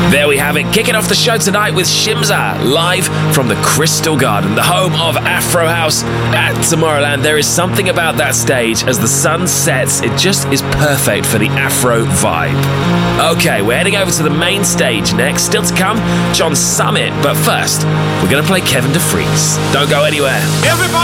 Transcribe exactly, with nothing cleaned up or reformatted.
There we have it, kicking off the show tonight with Shimza, live from the Crystal Garden, the home of Afro House at Tomorrowland. There is something about that stage as the sun sets, it just is perfect for the Afro vibe. Okay, we're heading over to the main stage next. Still to come, John Summit, but first, we're going to play Kevin DeFries. Don't go anywhere. Everybody